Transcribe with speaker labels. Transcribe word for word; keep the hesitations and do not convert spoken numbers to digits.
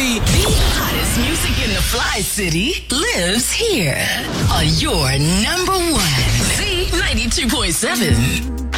Speaker 1: city.
Speaker 2: The hottest music in the Fly City lives here on your number one. Z ninety-two point seven.